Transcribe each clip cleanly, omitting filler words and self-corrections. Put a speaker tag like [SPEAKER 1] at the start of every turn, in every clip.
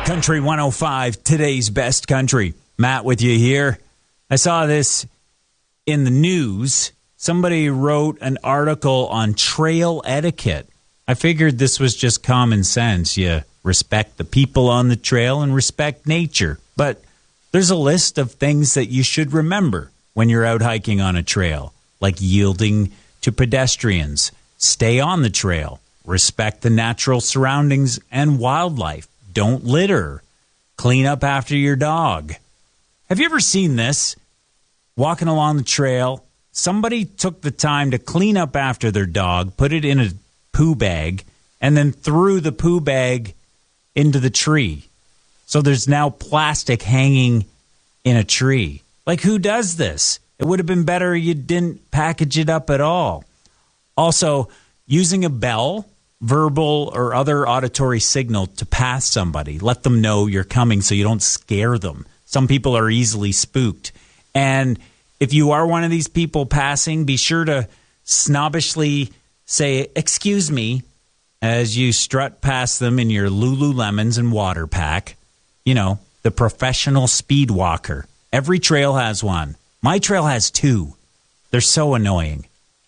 [SPEAKER 1] Country 105, today's best country. Matt with you here. I saw this in the news. Somebody wrote an article on trail etiquette. I figured this was just common sense. You respect the people on the trail and respect nature. But there's a list of things that you should remember when you're out hiking on a trail, like yielding to pedestrians, stay on the trail, respect the natural surroundings and wildlife, don't litter, clean up after your dog. Have you ever seen this? Walking along the trail, somebody took the time to clean up after their dog, put it in a poo bag, and then threw the poo bag into the tree. So there's now plastic hanging in a tree. Like, who does this? It would have been better you didn't package it up at all. Also, using a bell, verbal or other auditory signal to pass somebody. Let them know you're coming so you don't scare them. Some people are easily spooked. And if you are one of these people passing, be sure to snobbishly say, "Excuse me," as you strut past them in your Lululemons and water pack. You know, the professional speed walker. Every trail has one. My trail has two. They're so annoying.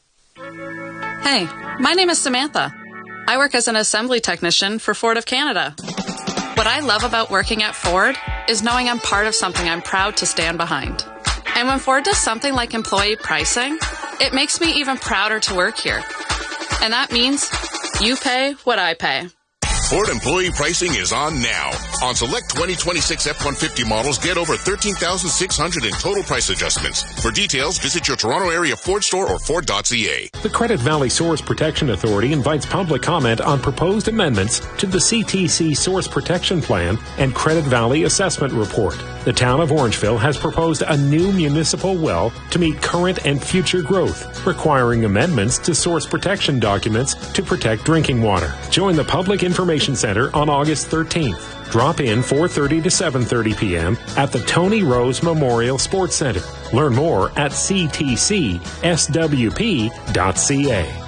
[SPEAKER 2] Hey, my name is Samantha. I work as an assembly technician for Ford of Canada. What I love about working at Ford is knowing I'm part of something I'm proud to stand behind. And when Ford does something like employee pricing, it makes me even prouder to work here. And that means you pay what I pay.
[SPEAKER 3] Ford employee pricing is on now. On select 2026 F-150 models, get over $13,600 in total price adjustments. For details, visit your Toronto area Ford store or Ford.ca.
[SPEAKER 4] The Credit Valley Source Protection Authority invites public comment on proposed amendments to the CTC Source Protection Plan and Credit Valley Assessment Report. The town of Orangeville has proposed a new municipal well to meet current and future growth, requiring amendments to source protection documents to protect drinking water. Join the Public Information Center on August 13th. Drop in 4:30 to 7:30 p.m. at the Tony Rose Memorial Sports Center. Learn more at ctcswp.ca.